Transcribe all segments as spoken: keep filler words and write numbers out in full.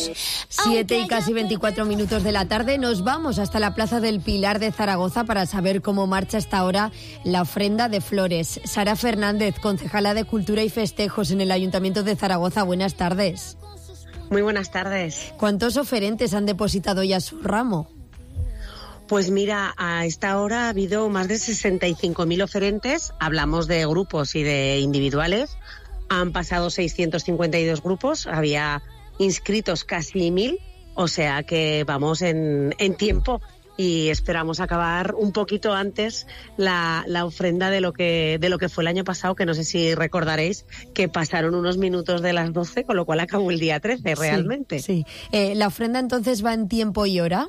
festejos. Siete y casi veinticuatro minutos de la tarde nos vamos hasta la Plaza del Pilar de Zaragoza para saber cómo marcha hasta ahora la ofrenda de flores. Sara Fernández, concejala de Cultura y Festejos en el Ayuntamiento de Zaragoza. Buenas tardes. Muy buenas tardes. ¿Cuántos oferentes han depositado ya su ramo? Pues mira, a esta hora ha habido más de sesenta y cinco mil oferentes. Hablamos de grupos y de individuales. Han pasado seiscientos cincuenta y dos grupos. Había inscritos casi mil. O sea que vamos en, en tiempo y esperamos acabar un poquito antes la, la ofrenda de lo que de lo que fue el año pasado, que no sé si recordaréis que pasaron unos minutos de las doce, con lo cual acabó el día trece realmente. Sí, sí. Eh, ¿La ofrenda entonces va en tiempo y hora?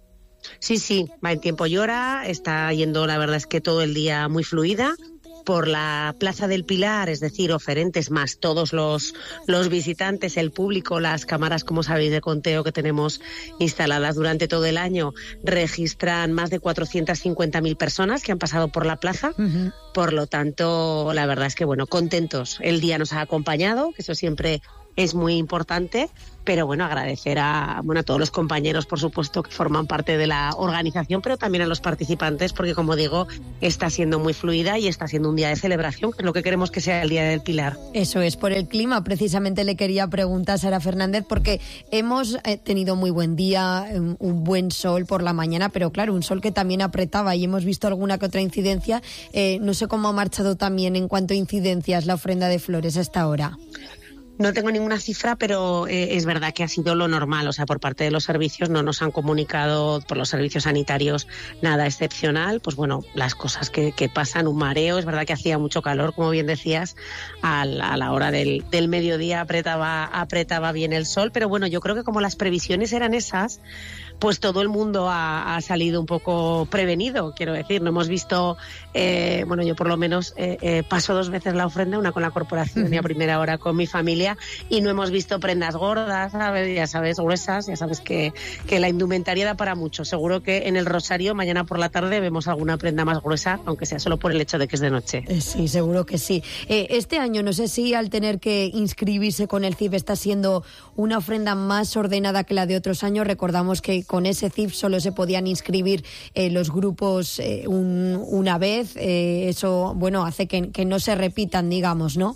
Sí, sí, va en tiempo y hora, está yendo, la verdad es que todo el día muy fluida por la Plaza del Pilar, es decir, oferentes más todos los, los visitantes, el público, las cámaras, como sabéis, de conteo que tenemos instaladas durante todo el año, registran más de cuatrocientas cincuenta mil personas que han pasado por la plaza. Uh-huh. Por lo tanto, la verdad es que, bueno, contentos. El día nos ha acompañado, que eso siempre es muy importante, pero bueno, agradecer a, bueno, a todos los compañeros, por supuesto, que forman parte de la organización, pero también a los participantes, porque como digo, está siendo muy fluida y está siendo un día de celebración, que es lo que queremos que sea el Día del Pilar. Eso es, por el clima, precisamente le quería preguntar a Sara Fernández, porque hemos eh, tenido muy buen día, un, un buen sol por la mañana, pero claro, un sol que también apretaba y hemos visto alguna que otra incidencia. Eh, no sé cómo ha marchado también en cuanto a incidencias la ofrenda de flores hasta ahora. No tengo ninguna cifra, pero eh, es verdad que ha sido lo normal. O sea, por parte de los servicios no nos han comunicado, por los servicios sanitarios, nada excepcional. Pues bueno, las cosas que, que pasan, un mareo. Es verdad que hacía mucho calor, como bien decías, a la, a la hora del, del mediodía apretaba, apretaba bien el sol. Pero bueno, yo creo que como las previsiones eran esas, pues todo el mundo ha, ha salido un poco prevenido, quiero decir. No hemos visto, eh, bueno, yo por lo menos eh, eh, paso dos veces la ofrenda, una con la corporación y a primera hora con mi familia, y no hemos visto prendas gordas, ¿sabes? Ya sabes, gruesas, ya sabes que, que la indumentaria da para mucho. Seguro que en el Rosario mañana por la tarde vemos alguna prenda más gruesa, aunque sea solo por el hecho de que es de noche. Eh, sí, seguro que sí. Eh, este año, no sé si al tener que inscribirse con el C I F está siendo una ofrenda más ordenada que la de otros años. Recordamos que con ese C I F solo se podían inscribir eh, los grupos eh, un, una vez. Eh, eso, bueno, hace que, que no se repitan, digamos, ¿no?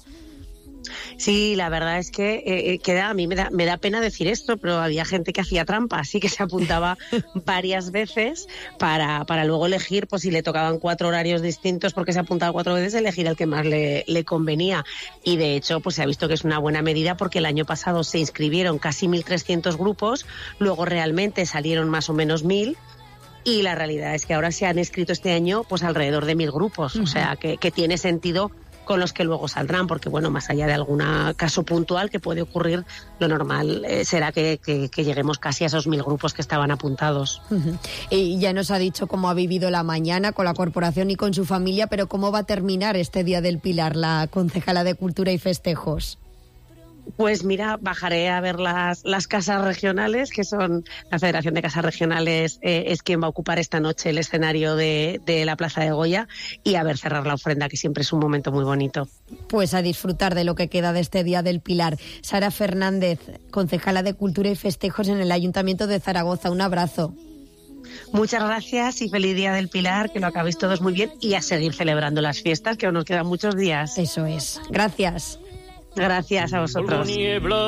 Sí, la verdad es que eh, queda, a mí me da, me da pena decir esto, pero había gente que hacía trampa, así que se apuntaba varias veces para, para luego elegir, pues si le tocaban cuatro horarios distintos porque se apuntaba cuatro veces, elegir el que más le, le convenía. Y de hecho, pues se ha visto que es una buena medida porque el año pasado se inscribieron casi mil trescientos grupos, luego realmente salieron más o menos mil. Y la realidad es que ahora se han inscrito este año pues alrededor de mil grupos, uh-huh. O sea que, que tiene sentido con los que luego saldrán, porque bueno, más allá de algún caso puntual que puede ocurrir, lo normal eh, será que, que, que lleguemos casi a esos mil grupos que estaban apuntados. Uh-huh. Y ya nos ha dicho cómo ha vivido la mañana con la corporación y con su familia, pero ¿cómo va a terminar este Día del Pilar la concejala de Cultura y Festejos? Pues mira, bajaré a ver las, las casas regionales, que son la Federación de Casas Regionales, eh, es quien va a ocupar esta noche el escenario de, de la Plaza de Goya, y a ver cerrar la ofrenda, que siempre es un momento muy bonito. Pues a disfrutar de lo que queda de este Día del Pilar. Sara Fernández, concejala de Cultura y Festejos en el Ayuntamiento de Zaragoza. Un abrazo. Muchas gracias y feliz Día del Pilar, que lo acabéis todos muy bien y a seguir celebrando las fiestas, que aún nos quedan muchos días. Eso es. Gracias. Gracias a vosotros.